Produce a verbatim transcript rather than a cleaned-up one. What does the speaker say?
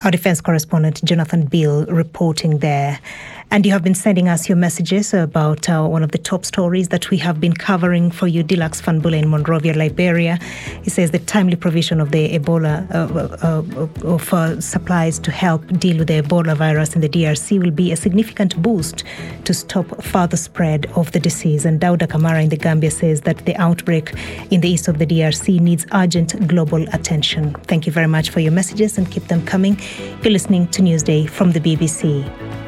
Our defense correspondent, Jonathan Bill, reporting there. And you have been sending us your messages about uh, one of the top stories that we have been covering for you. Dilax Fanbula in Monrovia, Liberia. He says the timely provision of the Ebola uh, uh, of uh, supplies to help deal with the Ebola virus in the D R C will be a significant boost to stop further spread of the disease. And Dauda Kamara in the Gambia says that the outbreak in the east of the D R C needs urgent global attention. Thank you very much for your messages and keep them coming. You're listening to Newsday from the B B C.